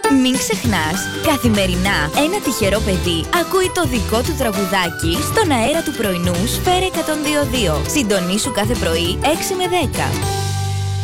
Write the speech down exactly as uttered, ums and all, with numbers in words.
Μην ξεχνάς, καθημερινά ένα τυχερό παιδί ακούει το δικό του τραγουδάκι στον αέρα του πρωινού Σφαίρα εκατόν δύο κόμμα δύο. Συντονίσου κάθε πρωί έξι με δέκα.